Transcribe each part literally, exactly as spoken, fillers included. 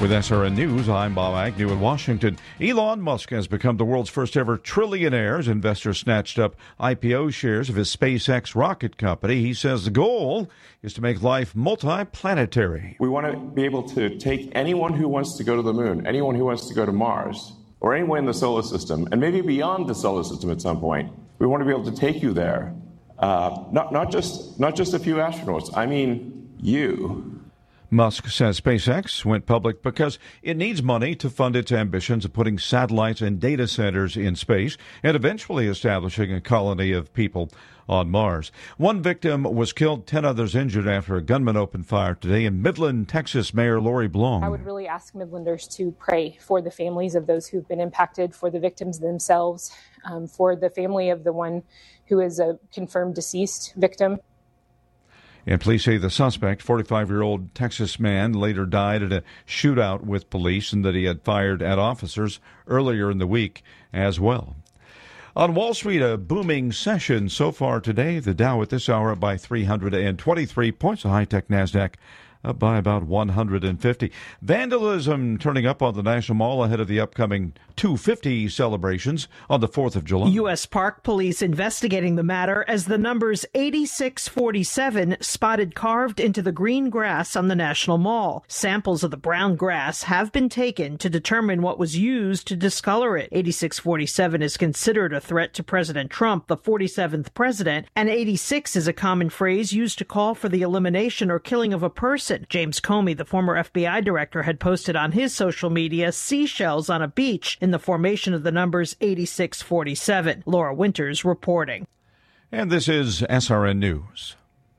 With S R N News, I'm Bob Agnew in Washington. Elon Musk has become the world's first ever trillionaire as investors snatched up I P O shares of his SpaceX rocket company. He says the goal is to make life multi-planetary. We want to be able to take anyone who wants to go to the moon, anyone who wants to go to Mars, or anywhere in the solar system, and maybe beyond the solar system at some point. We want to be able to take you there. Uh, not, not just, not just a few astronauts. I mean, you. Musk says SpaceX went public because it needs money to fund its ambitions of putting satellites and data centers in space and eventually establishing a colony of people on Mars. One victim was killed, ten others injured after a gunman opened fire today in Midland, Texas. Mayor Lori Blong. I would really ask Midlanders to pray for the families of those who've been impacted, for the victims themselves, um, for the family of the one who is a confirmed deceased victim. And police say the suspect, forty-five-year-old Texas man, later died at a shootout with police and that he had fired at officers earlier in the week as well. On Wall Street, a booming session so far today. The Dow at this hour up by three hundred twenty-three points. The high-tech NASDAQ up by about one hundred fifty. Vandalism turning up on the National Mall ahead of the upcoming two fifty celebrations on the fourth of July. U S. Park Police investigating the matter as the numbers eighty-six forty-seven spotted carved into the green grass on the National Mall. Samples of the brown grass have been taken to determine what was used to discolor it. eighty-six forty-seven is considered a threat to President Trump, the forty-seventh president, and eighty-six is a common phrase used to call for the elimination or killing of a person. James Comey, the former F B I director, had posted on his social media seashells on a beach in the formation of the numbers eighty-six forty-seven. Laura Winters reporting. And this is S R N News.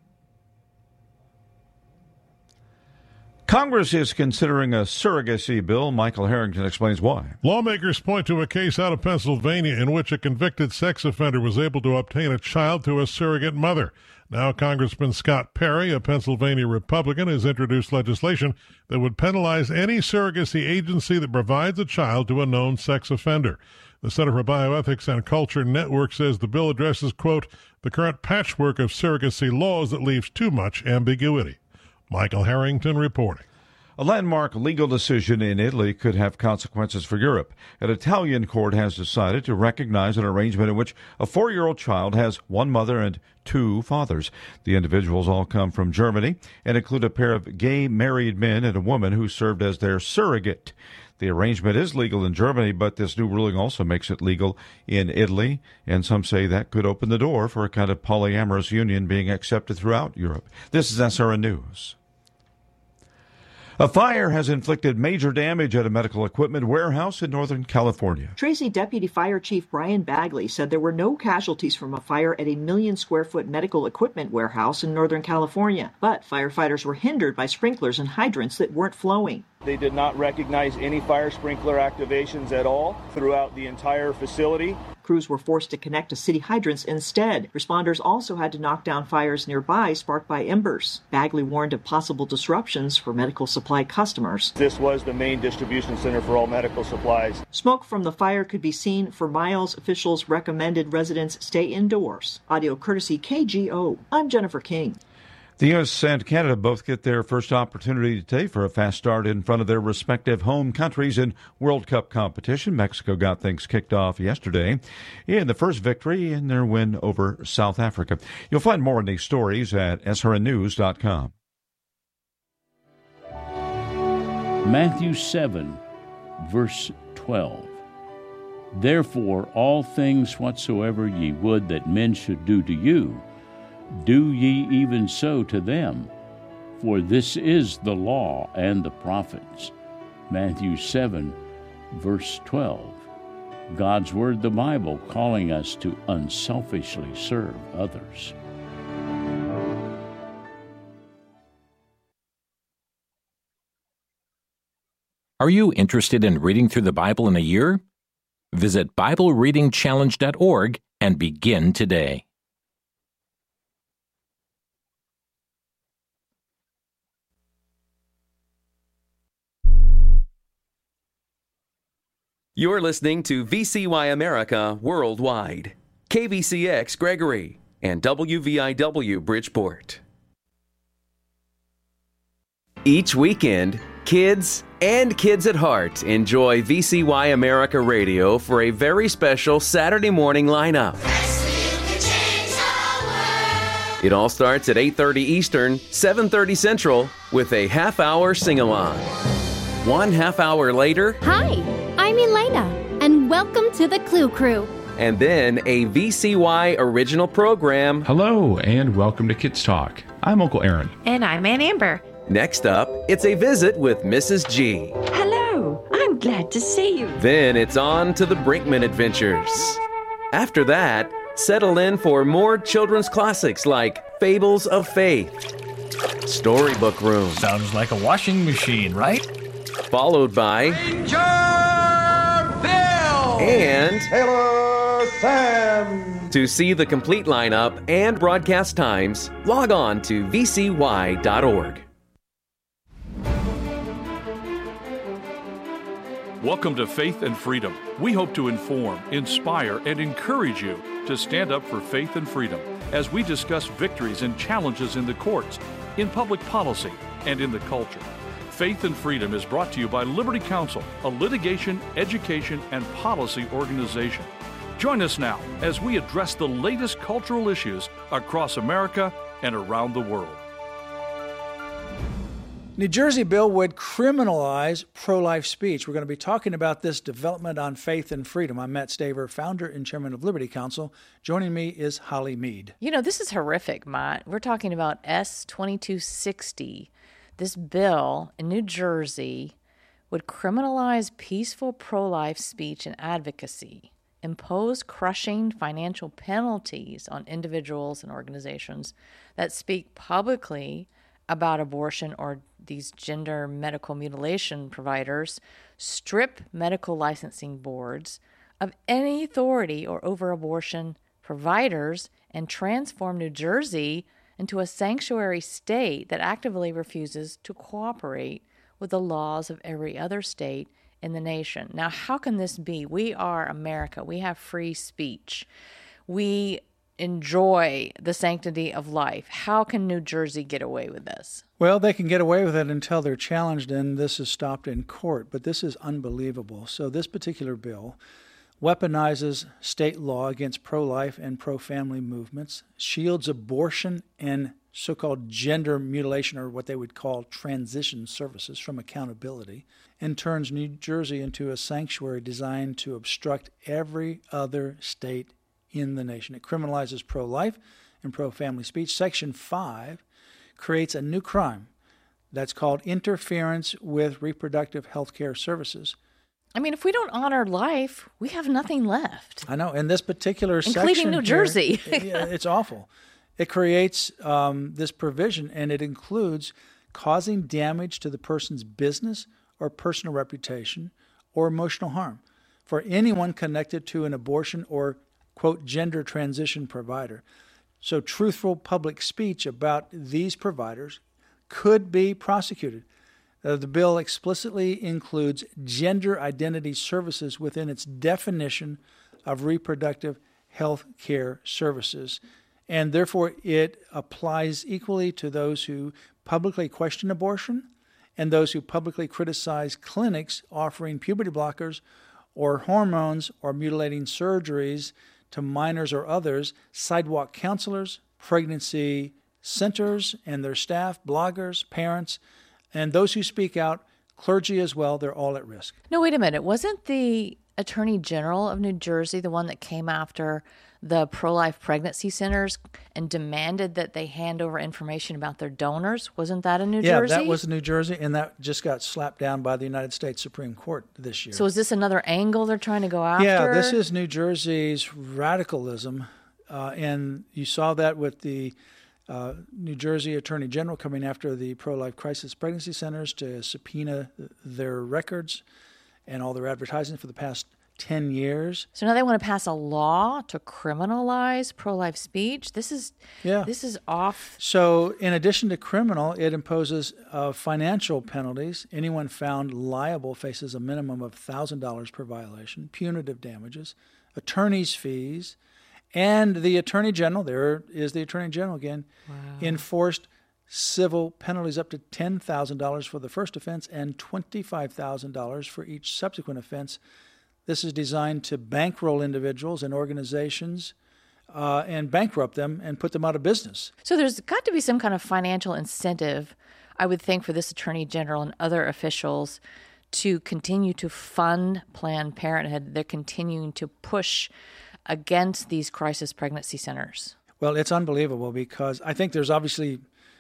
Congress is considering a surrogacy bill. Michael Harrington explains why. Lawmakers point to a case out of Pennsylvania in which a convicted sex offender was able to obtain a child through a surrogate mother. Now, Congressman Scott Perry, a Pennsylvania Republican, has introduced legislation that would penalize any surrogacy agency that provides a child to a known sex offender. The Center for Bioethics and Culture Network says the bill addresses, quote, the current patchwork of surrogacy laws that leaves too much ambiguity. Michael Harrington reporting. A landmark legal decision in Italy could have consequences for Europe. An Italian court has decided to recognize an arrangement in which a four-year-old child has one mother and two fathers. The individuals all come from Germany and include a pair of gay married men and a woman who served as their surrogate. The arrangement is legal in Germany, but this new ruling also makes it legal in Italy, and some say that could open the door for a kind of polyamorous union being accepted throughout Europe. This is S R N News. A fire has inflicted major damage at a medical equipment warehouse in Northern California. Tracy Deputy Fire Chief Brian Bagley said there were no casualties from a fire at a million square foot medical equipment warehouse in Northern California, but firefighters were hindered by sprinklers and hydrants that weren't flowing. They did not recognize any fire sprinkler activations at all throughout the entire facility. Crews were forced to connect to city hydrants instead. Responders also had to knock down fires nearby sparked by embers. Bagley warned of possible disruptions for medical supply customers. This was the main distribution center for all medical supplies. Smoke from the fire could be seen for miles. Officials recommended residents stay indoors. Audio courtesy K G O. I'm Jennifer King. The U S and Canada both get their first opportunity today for a fast start in front of their respective home countries in World Cup competition. Mexico got things kicked off yesterday in the first victory in their win over South Africa. You'll find more on these stories at S R N news dot com. Matthew seven, verse twelve. Therefore, all things whatsoever ye would that men should do to you, do ye even so to them, for this is the law and the prophets. Matthew seven, verse twelve. God's Word, the Bible, calling us to unselfishly serve others. Are you interested in reading through the Bible in a year? Visit Bible Reading Challenge dot org and begin today. You're listening to V C Y America Worldwide, K V C X Gregory, and W V I W Bridgeport. Each weekend, kids and kids at heart enjoy V C Y America Radio for a very special Saturday morning lineup. It all starts at eight thirty Eastern, seven thirty Central, with a half-hour sing-along. One half hour later... Hi, I'm Elena, and welcome to the Clue Crew. And then a V C Y original program. Hello, and welcome to Kids Talk. I'm Uncle Aaron. And I'm Aunt Amber. Next up, it's a visit with Missus G. Hello, I'm glad to see you. Then it's on to the Brinkman Adventures. After that, settle in for more children's classics like Fables of Faith, Storybook Room. Sounds like a washing machine, right? Followed by Ranger Bill and Taylor Sam. To see the complete lineup and broadcast times, log on to v c y dot org. Welcome to Faith and Freedom. We hope to inform, inspire, and encourage you to stand up for faith and freedom as we discuss victories and challenges in the courts, in public policy, and in the culture. Faith and Freedom is brought to you by Liberty Counsel, a litigation, education, and policy organization. Join us now as we address the latest cultural issues across America and around the world. New Jersey bill would criminalize pro-life speech. We're going to be talking about this development on Faith and Freedom. I'm Matt Staver, founder and chairman of Liberty Counsel. Joining me is Holly Mead. You know, this is horrific, Matt. We're talking about S twenty-two sixty. This bill in New Jersey would criminalize peaceful pro-life speech and advocacy, impose crushing financial penalties on individuals and organizations that speak publicly about abortion or these gender medical mutilation providers, strip medical licensing boards of any authority or over abortion providers, and transform New Jersey into a sanctuary state that actively refuses to cooperate with the laws of every other state in the nation. Now, how can this be? We are America. We have free speech. We enjoy the sanctity of life. How can New Jersey get away with this? Well, they can get away with it until they're challenged and this is stopped in court, but this is unbelievable. So this particular bill weaponizes state law against pro-life and pro-family movements, shields abortion and so-called gender mutilation, or what they would call transition services, from accountability, and turns New Jersey into a sanctuary designed to obstruct every other state in the nation. It criminalizes pro-life and pro-family speech. Section five creates a new crime that's called interference with reproductive health care services. I mean, if we don't honor life, we have nothing left. I know. In this particular Including section New here, Jersey. it, it's awful. It creates um, this provision, and it includes causing damage to the person's business or personal reputation or emotional harm for anyone connected to an abortion or, quote, gender transition provider. So truthful public speech about these providers could be prosecuted. Uh, the bill explicitly includes gender identity services within its definition of reproductive health care services, and therefore it applies equally to those who publicly question abortion and those who publicly criticize clinics offering puberty blockers or hormones or mutilating surgeries to minors or others, sidewalk counselors, pregnancy centers and their staff, bloggers, parents, and those who speak out, clergy as well. They're all at risk. No, wait a minute. Wasn't the Attorney General of New Jersey the one that came after the pro-life pregnancy centers and demanded that they hand over information about their donors? Wasn't that in New yeah, Jersey? Yeah, that was New Jersey, and that just got slapped down by the United States Supreme Court this year. So is this another angle they're trying to go after? Yeah, this is New Jersey's radicalism, uh, and you saw that with the uh, New Jersey Attorney General coming after the pro-life crisis pregnancy centers to subpoena their records and all their advertising for the past ten years. So now they want to pass a law to criminalize pro-life speech. This is yeah. This is off. So in addition to criminal, it imposes uh, financial penalties. Anyone found liable faces a minimum of one thousand dollars per violation, punitive damages, attorney's fees, and the Attorney General, there is the Attorney General again, wow. enforced civil penalties up to ten thousand dollars for the first offense and twenty-five thousand dollars for each subsequent offense. This is designed to bankroll individuals and organizations uh, and bankrupt them and put them out of business. So there's got to be some kind of financial incentive, I would think, for this Attorney General and other officials to continue to fund Planned Parenthood. They're continuing to push against these crisis pregnancy centers. Well, it's unbelievable because I think there's obviously,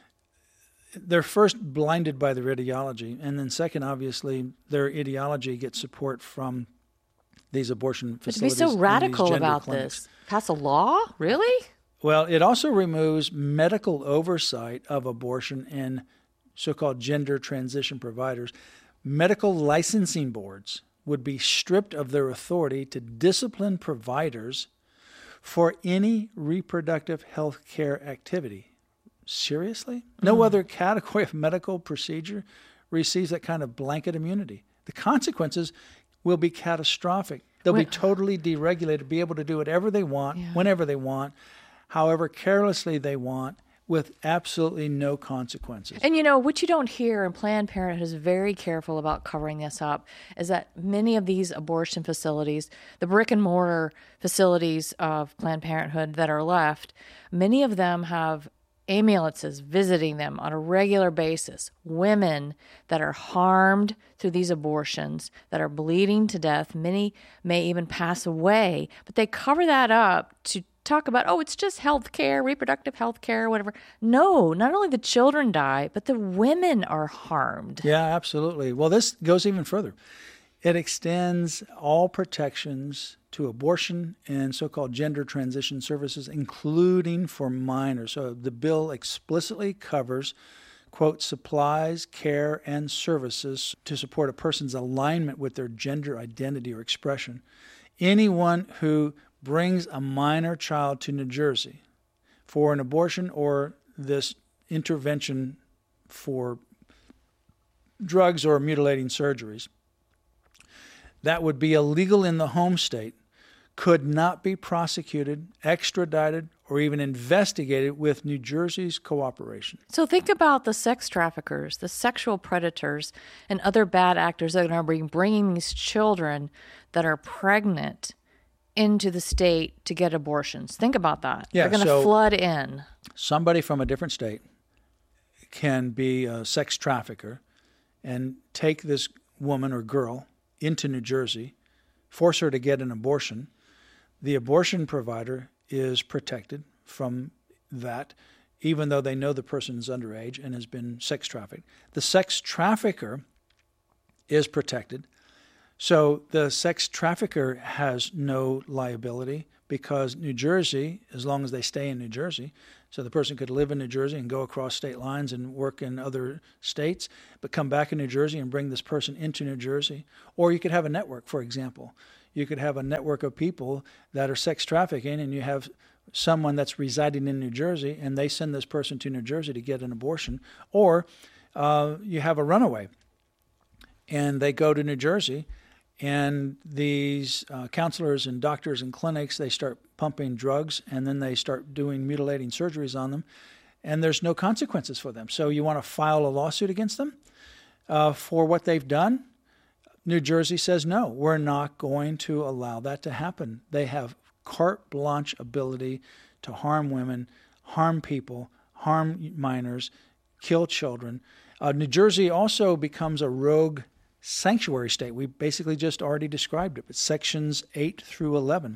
they're first blinded by their ideology, and then second, obviously, their ideology gets support from these abortion facilities. But to be so radical about clinics. This, pass a law? Really? Well, it also removes medical oversight of abortion in so-called gender transition providers. Medical licensing boards would be stripped of their authority to discipline providers for any reproductive health care activity. Seriously? No mm. other category of medical procedure receives that kind of blanket immunity. The consequences will be catastrophic. They'll when, be totally deregulated, be able to do whatever they want, yeah. whenever they want, however carelessly they want, with absolutely no consequences. And, you know, what you don't hear, and Planned Parenthood is very careful about covering this up, is that many of these abortion facilities, the brick and mortar facilities of Planned Parenthood that are left, many of them have ambulances visiting them on a regular basis, women that are harmed through these abortions, that are bleeding to death. Many may even pass away, but they cover that up to talk about, oh, it's just health care, reproductive health care, whatever. No, not only the children die, but the women are harmed. Yeah, absolutely. Well, this goes even further. It extends all protections to abortion and so-called gender transition services, including for minors. So the bill explicitly covers, quote, supplies, care, and services to support a person's alignment with their gender identity or expression. Anyone who brings a minor child to New Jersey for an abortion or this intervention for drugs or mutilating surgeries that would be illegal in the home state could not be prosecuted, extradited, or even investigated with New Jersey's cooperation. So think about the sex traffickers, the sexual predators, and other bad actors that are bringing these children that are pregnant into the state to get abortions. Think about that. Yeah, They're going to so flood in. Somebody from a different state can be a sex trafficker and take this woman or girl into New Jersey, force her to get an abortion. The abortion provider is protected from that, even though they know the person is underage and has been sex trafficked. The sex trafficker is protected. So the sex trafficker has no liability because New Jersey, as long as they stay in New Jersey, so the person could live in New Jersey and go across state lines and work in other states, but come back in New Jersey and bring this person into New Jersey. Or you could have a network, for example. You could have a network of people that are sex trafficking, and you have someone that's residing in New Jersey, and they send this person to New Jersey to get an abortion. Or uh, you have a runaway, and they go to New Jersey, and these uh, counselors and doctors and clinics, they start pumping drugs, and then they start doing mutilating surgeries on them, and there's no consequences for them. So you want to file a lawsuit against them uh, for what they've done? New Jersey says, no, we're not going to allow that to happen. They have carte blanche ability to harm women, harm people, harm minors, kill children. Uh, New Jersey also becomes a rogue sanctuary state. We basically just already described it, but sections eight through eleven.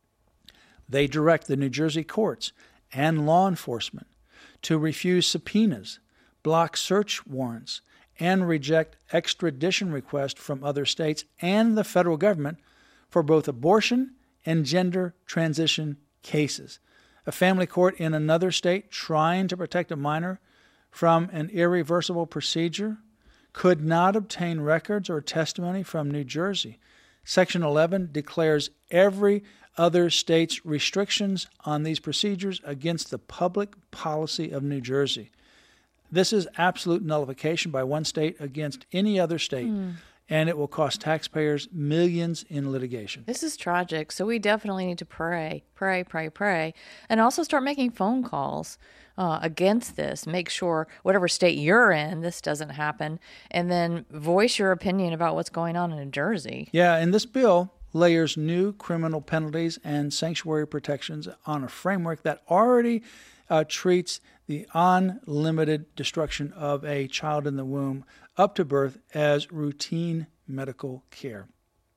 They direct the New Jersey courts and law enforcement to refuse subpoenas, block search warrants, and reject extradition requests from other states and the federal government for both abortion and gender transition cases. A family court in another state trying to protect a minor from an irreversible procedure could not obtain records or testimony from New Jersey. Section eleven declares every other state's restrictions on these procedures against the public policy of New Jersey. This is absolute nullification by one state against any other state. Mm. and it will cost taxpayers millions in litigation. This is tragic, so we definitely need to pray, pray, pray, pray, and also start making phone calls uh, against this. Make sure whatever state you're in, this doesn't happen, and then voice your opinion about what's going on in New Jersey. Yeah, and this bill layers new criminal penalties and sanctuary protections on a framework that already uh, treats the unlimited destruction of a child in the womb up to birth as routine medical care.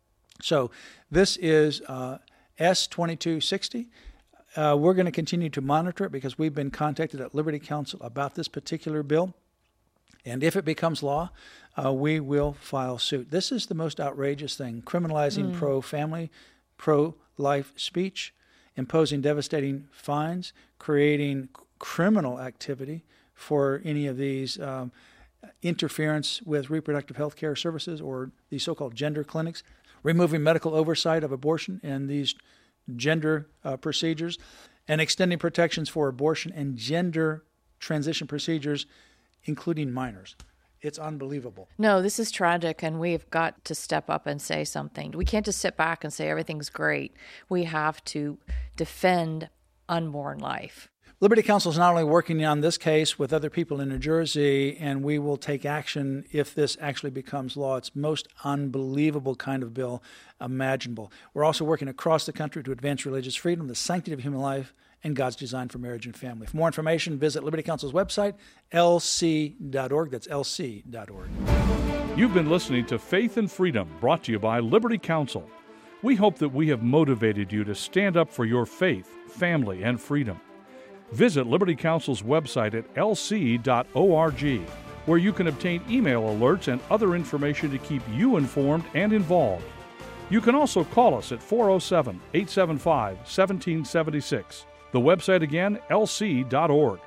So this is uh, S twenty-two sixty. Uh, we're going to continue to monitor it because we've been contacted at Liberty Counsel about this particular bill. And if it becomes law, uh, we will file suit. This is the most outrageous thing, criminalizing mm. pro-family, pro-life speech, imposing devastating fines, creating criminal activity for any of these um, interference with reproductive health care services or these so-called gender clinics, removing medical oversight of abortion and these gender uh, procedures, and extending protections for abortion and gender transition procedures, including minors. It's unbelievable. No, this is tragic, and we've got to step up and say something. We can't just sit back and say everything's great. We have to defend unborn life. Liberty Counsel is not only working on this case with other people in New Jersey, and we will take action if this actually becomes law. It's the most unbelievable kind of bill imaginable. We're also working across the country to advance religious freedom, the sanctity of human life, and God's design for marriage and family. For more information, visit Liberty Counsel's website, L C dot org. That's L C dot org. You've been listening to Faith and Freedom, brought to you by Liberty Counsel. We hope that we have motivated you to stand up for your faith, family, and freedom. Visit Liberty Counsel's website at L C dot org, where you can obtain email alerts and other information to keep you informed and involved. You can also call us at four oh seven, eight seven five, one seven seven six. The website again, L C dot org.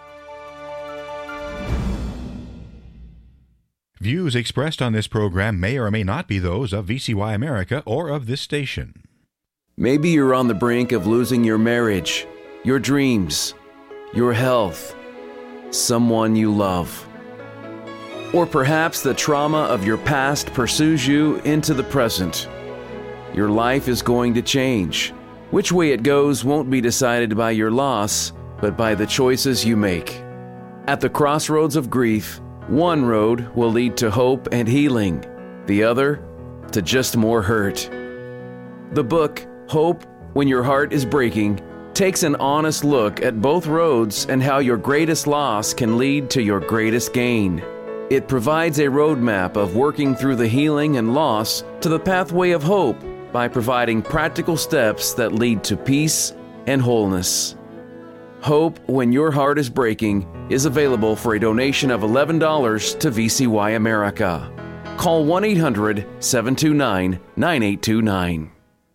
Views expressed on this program may or may not be those of V C Y America or of this station. Maybe you're on the brink of losing your marriage, your dreams, your health, someone you love. Or perhaps the trauma of your past pursues you into the present. Your life is going to change. Which way it goes won't be decided by your loss, but by the choices you make. At the crossroads of grief, one road will lead to hope and healing, the other to just more hurt. The book, Hope When Your Heart is Breaking, takes an honest look at both roads and how your greatest loss can lead to your greatest gain. It provides a roadmap of working through the healing and loss to the pathway of hope by providing practical steps that lead to peace and wholeness. Hope When Your Heart is Breaking is available for a donation of eleven dollars to V C Y America. Call one eight hundred, seven two nine, nine eight two nine.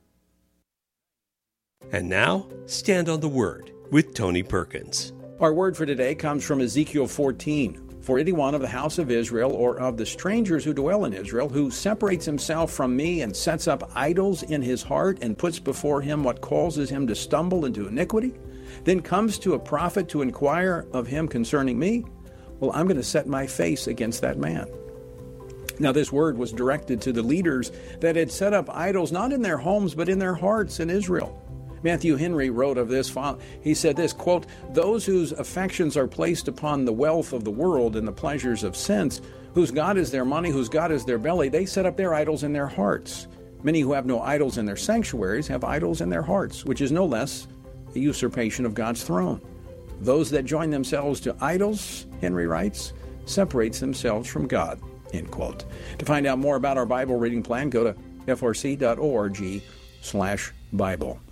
And now, Stand on the Word with Tony Perkins. Our word for today comes from Ezekiel fourteen. For anyone of the house of Israel or of the strangers who dwell in Israel who separates himself from me and sets up idols in his heart and puts before him what causes him to stumble into iniquity, then comes to a prophet to inquire of him concerning me, well, I'm going to set my face against that man. Now, this word was directed to the leaders that had set up idols not in their homes but in their hearts in Israel. Matthew Henry wrote of this, he said this, quote, "Those whose affections are placed upon the wealth of the world and the pleasures of sense, whose God is their money, whose God is their belly, they set up their idols in their hearts. Many who have no idols in their sanctuaries have idols in their hearts, which is no less a usurpation of God's throne. Those that join themselves to idols," Henry writes, "separates themselves from God," end quote. To find out more about our Bible reading plan, go to F R C dot org slash Bible.